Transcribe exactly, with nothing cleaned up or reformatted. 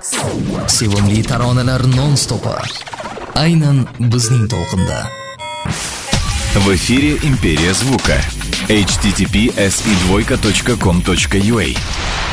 Sevimli taronalar non-stopi. Aynan bizning to'lqinda. В эфире Империя звука. эйч ти ти пи эс и двойка точка ком точка ю а.